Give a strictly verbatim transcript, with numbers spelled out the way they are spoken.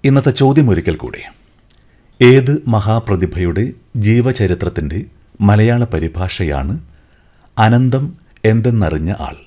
ഇന്നത്തെ ചോദ്യം ഒരിക്കൽ കൂടി. ഏത് മഹാപ്രതിഭയുടെ ജീവചരിത്രത്തിൻ്റെ മലയാള പരിഭാഷയാണ് അനന്തം എന്തെന്നറിഞ്ഞ ആൾ?